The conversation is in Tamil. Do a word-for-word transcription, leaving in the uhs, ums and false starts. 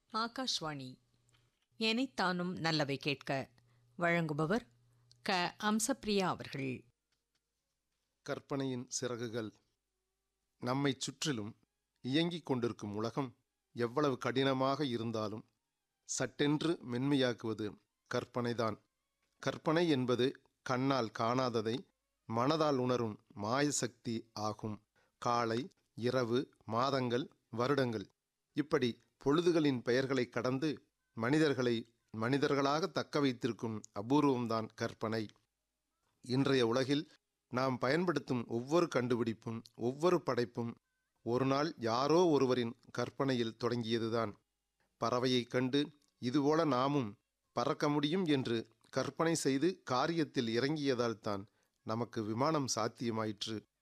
ஆகாஷ்வாணி எனைத்தானும் நல்லவை கேட்க வழங்குபவர் க அம்சப்பிரியா அவர்கள். கற்பனையின் சிறகுகள். நம்மைச் சுற்றிலும் இயங்கிக் கொண்டிருக்கும் உலகம் எவ்வளவு கடினமாக இருந்தாலும் சட்டென்று மென்மையாக்குவது கற்பனைதான். கற்பனை என்பது கண்ணால் காணாததை மனதால் உணரும் மாயசக்தி ஆகும். காலை, இரவு, மாதங்கள், வருடங்கள் இப்படி பொழுதுகளின் பெயர்களை கடந்து மனிதர்களை மனிதர்களாக தக்க வைத்திருக்கும் அபூர்வம்தான் கற்பனை. இன்றைய உலகில் நாம் பயன்படுத்தும் ஒவ்வொரு கண்டுபிடிப்பும் ஒவ்வொரு படைப்பும் ஒரு நாள் யாரோ ஒருவரின் கற்பனையில் தொடங்கியதுதான். பறவையைக் கண்டு இதுபோல நாமும் பறக்க முடியும் என்று கற்பனை செய்து காரியத்தில் இறங்கியதால்தான் நமக்கு விமானம் சாத்தியமாயிற்று.